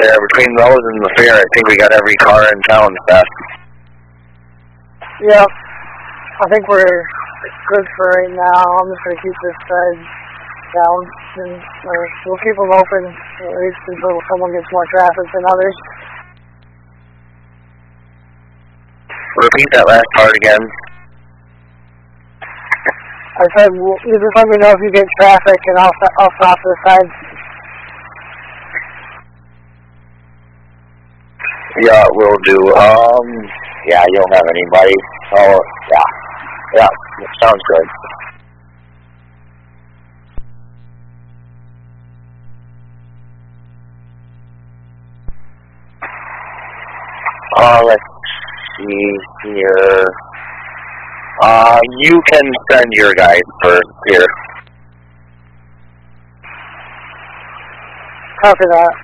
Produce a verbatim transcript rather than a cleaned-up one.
there. Between those and the fair, I think we got every car in town, Beth. Yep. I think we're good for right now. I'm just going to keep this side down, and or we'll keep them open at least until someone gets more traffic than others. Repeat that last part again. I said, well, you just let me know if you get traffic, and I'll, I'll stop to the side. Yeah, will do. Um, yeah, you don't have anybody. Oh, yeah. Yeah, sounds good. Uh, let's see here. Uh, you can send your guys first here. Copy that.